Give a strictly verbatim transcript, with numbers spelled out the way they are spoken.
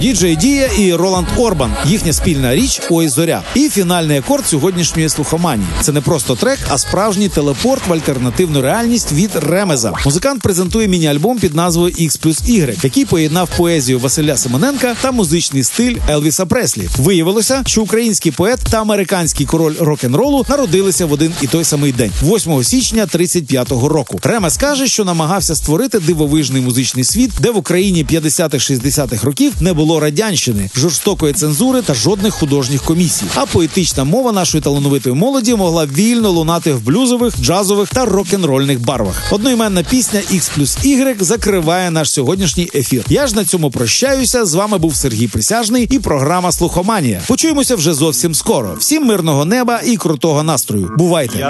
Діджей Дія і Роланд Орбан. Їхня спільна річ «Ой, зоря». І фінальний акорд сьогоднішньої слухоманії. Це не просто трек, а справжній телепорт в альтернативну реальність від Ремеза. Музикант презентує міні-альбом під назвою «Ікс плюс ігрек», який поєднав поезію Василя Симоненка та музичний стиль Елвіса Преслі. Виявилося, що український поет та американський король рок-н-ролу народилися в один і той самий день – восьмого січня тридцять п'ятого року. Ремез каже, що намагався створити дивовижний музичний світ, де в Україні п'ятдесятих-шістдесятих років не було радянщини, жорстокої цензури та жодних художніх комісій. А поетична мова нашої талановитої молоді могла вільно лунати в блюзових, джазових та рок-н-рольних барвах. Одноіменна пісня «Ікс плюс ігрек» закриває наш сьогоднішній ефір. Я ж на цьому прощаюся. З вами був Сергій Присяжний і програма «Слухоманія». Почуємося вже зовсім скоро. Всім мирного неба і крутого настрою. Бувайте!